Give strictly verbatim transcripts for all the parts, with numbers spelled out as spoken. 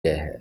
है।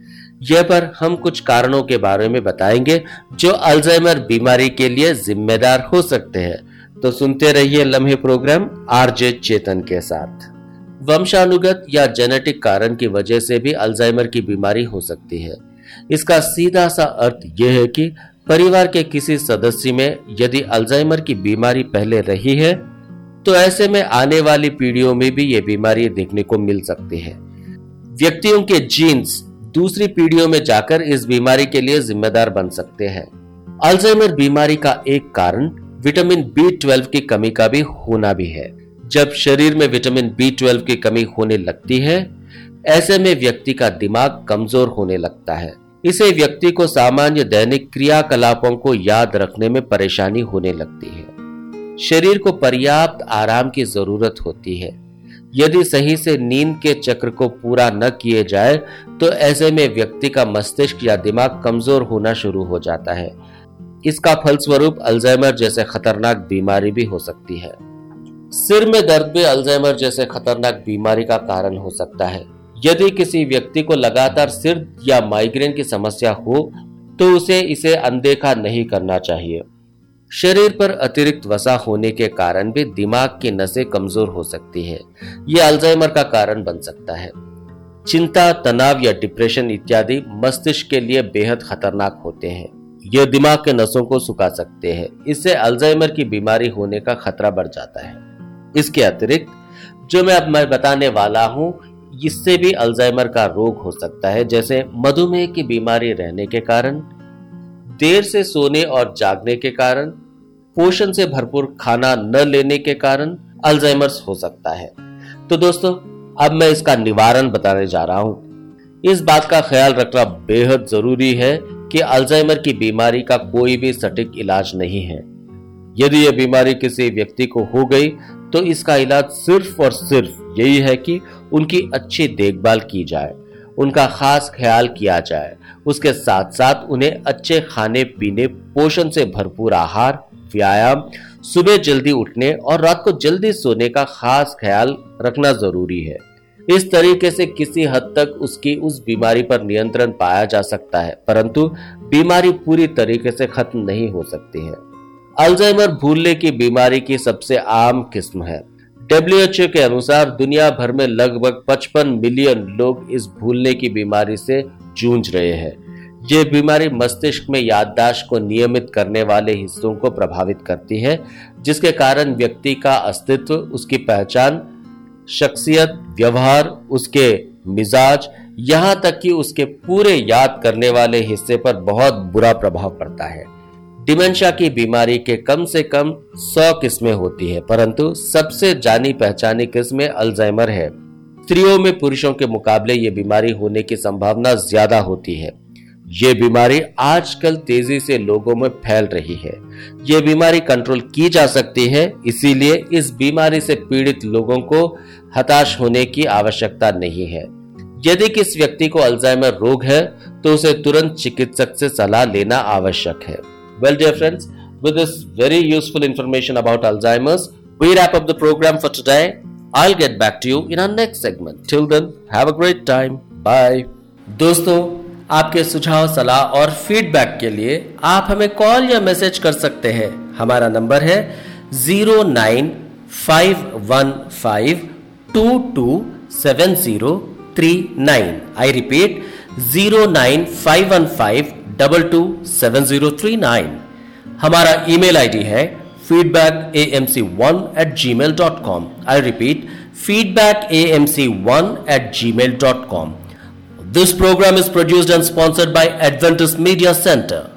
यह पर हम कुछ कारणों के बारे में बताएंगे जो अल्जाइमर बीमारी के लिए जिम्मेदार हो सकते हैं। तो सुनते रहिए लम्हे प्रोग्राम आरजे चेतन के साथ। वंशानुगत या जेनेटिक कारण की वजह से भी अल्जाइमर की बीमारी हो सकती है। इसका सीधा सा अर्थ यह है कि परिवार के किसी सदस्य में यदि अल्जाइमर की बीमारी पहले रही है तो ऐसे में आने वाली पीढ़ियों में भी ये बीमारी देखने को मिल सकती है। व्यक्तियों के जीन्स दूसरी पीढ़ियों में जाकर इस बीमारी के लिए जिम्मेदार बन सकते हैं। अल्जाइमर बीमारी का एक कारण विटामिन बी ट्वेल्व की कमी का भी होना भी है। जब शरीर में विटामिन बी ट्वेल्व की कमी होने लगती है, ऐसे में व्यक्ति का दिमाग कमजोर होने लगता है। इसे व्यक्ति को सामान्य दैनिक क्रियाकलापों को याद रखने में परेशानी होने लगती है। शरीर को पर्याप्त आराम की जरूरत होती है। यदि सही से नींद के चक्र को पूरा न किए जाए तो ऐसे में व्यक्ति का मस्तिष्क या दिमाग कमजोर होना शुरू हो जाता है। इसका फलस्वरूप अल्जाइमर जैसे खतरनाक बीमारी भी हो सकती है। सिर में दर्द भी अल्जाइमर जैसे खतरनाक बीमारी का कारण हो सकता है। यदि किसी व्यक्ति को लगातार सिर या माइग्रेन की समस्या हो तो उसे इसे अनदेखा नहीं करना चाहिए। शरीर पर अतिरिक्त वसा होने के कारण भी दिमाग की नसें कमजोर हो सकती है। यह अल्जाइमर का कारण बन सकता है। चिंता, तनाव या डिप्रेशन इत्यादि मस्तिष्क के लिए बेहद खतरनाक होते हैं। यह दिमाग के नसों को सुखा सकते हैं। इससे अल्जाइमर की बीमारी होने का खतरा बढ़ जाता है। इसके अतिरिक्त जो मैं अब मैं बताने वाला हूं, इससे भी अल्जाइमर का रोग हो सकता है, जैसे मधुमेह की बीमारी रहने के कारण, देर से सोने और जागने के कारण, पोषण से भरपूर खाना न लेने के कारण अल्जाइमर हो सकता है। तो दोस्तों, अब मैं इसका निवारण बताने जा रहा हूं। इस बात का ख्याल रखना बेहद जरूरी है कि अल्जाइमर की बीमारी का कोई भी सटीक इलाज नहीं है। यदि यह बीमारी किसी व्यक्ति को हो गई तो इसका इलाज सिर्फ और सिर्फ यही है कि उनकी अच्छी देखभाल की जाए, उनका खास ख्याल किया जाए। उसके साथ साथ उन्हें अच्छे खाने पीने, पोषण से भरपूर आहार, व्यायाम, सुबह जल्दी उठने और रात को जल्दी सोने का खास ख्याल रखना जरूरी है। इस तरीके से किसी हद तक उसकी उस बीमारी पर नियंत्रण पाया जा सकता है, परंतु बीमारी पूरी तरीके से खत्म नहीं हो सकती है। अल्जाइमर भूलने की बीमारी की सबसे आम किस्म है। डब्ल्यू एच ओ के अनुसार दुनिया भर में लगभग पचपन मिलियन लोग इस भूलने की बीमारी से जूझ रहे हैं। यह बीमारी मस्तिष्क में याददाश्त को नियमित करने वाले हिस्सों को प्रभावित करती है, जिसके कारण व्यक्ति का अस्तित्व, उसकी पहचान, शख्सियत, व्यवहार, उसके मिजाज, यहां तक कि उसके पूरे याद करने वाले हिस्से पर बहुत बुरा प्रभाव पड़ता है। डिमेंशिया की बीमारी के कम से कम सौ किस्में होती है, परंतु सबसे जानी पहचानी किस्म अल्जाइमर है। स्त्रियों में पुरुषों के मुकाबले ये बीमारी होने की संभावना ज्यादा होती है। ये बीमारी आजकल तेजी से लोगों में फैल रही है। ये बीमारी कंट्रोल की जा सकती है, इसीलिए इस बीमारी से पीड़ित लोगों को हताश होने की आवश्यकता नहीं है। यदि किसी व्यक्ति को अल्जाइमर रोग है तो उसे तुरंत चिकित्सक से सलाह लेना आवश्यक है। Well, dear friends, with this very useful information about Alzheimer's, we wrap up the program for today. I'll get back to you in our next segment. Till then, have a great time. Bye. दोस्तों, आपके सुझाव, सलाह और feedback के लिए आप हमें call या मैसेज कर सकते हैं। हमारा नंबर है zero nine five one five to to seven zero three nine. I repeat, zero nine five one five double two seven zero three nine. हमारा ईमेल आईडी है feedback A M C one eight ji mail dot com. I repeat, feedback A M C one eight ji mail dot com. This program is produced and sponsored by Adventist Media Center.